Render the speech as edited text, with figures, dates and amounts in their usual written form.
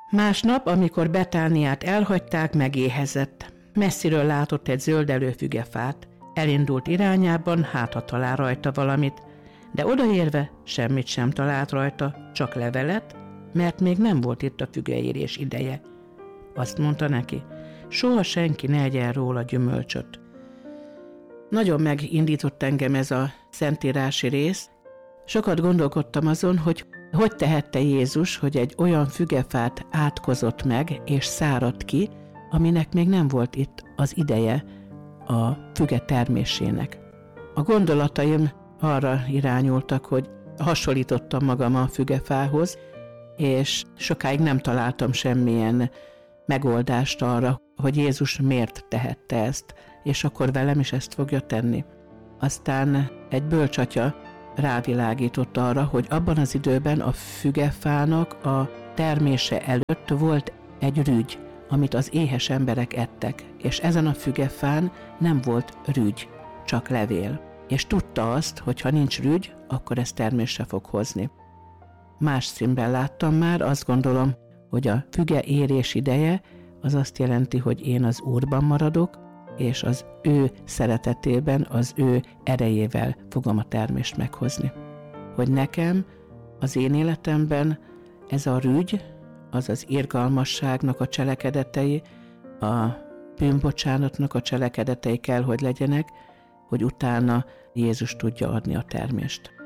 Másnap, amikor Betániát elhagyták, megéhezett. Messziről látott egy zöldelő fügefát. Elindult irányában, hát ha talál rajta valamit, de odaérve semmit sem talált rajta, csak levelet, mert még nem volt itt a fügeérés ideje. Azt mondta neki, soha senki ne egyen róla gyümölcsöt. Nagyon megindított engem ez a szentírási rész. Sokat gondolkodtam azon, hogy tehette Jézus, hogy egy olyan fügefát átkozott meg és száradt ki, aminek még nem volt itt az ideje a füge termésének. A gondolataim arra irányultak, hogy hasonlítottam magam a fügefához, és sokáig nem találtam semmilyen megoldást arra, hogy Jézus miért tehette ezt, és akkor velem is ezt fogja tenni. Aztán egy bölcsatya rávilágított arra, hogy abban az időben a fügefának a termése előtt volt egy rügy, amit az éhes emberek ettek, és ezen a fügefán nem volt rügy, csak levél. És tudta azt, hogy ha nincs rügy, akkor ez termésre fog hozni. Más színben láttam már, azt gondolom, hogy a füge érés ideje az azt jelenti, hogy én az Úrban maradok, és az ő szeretetében, az ő erejével fogom a termést meghozni. Hogy nekem, az én életemben ez a rügy, az az irgalmasságnak a cselekedetei, a bűnbocsánatnak a cselekedetei kell, hogy legyenek, hogy utána Jézus tudja adni a termést.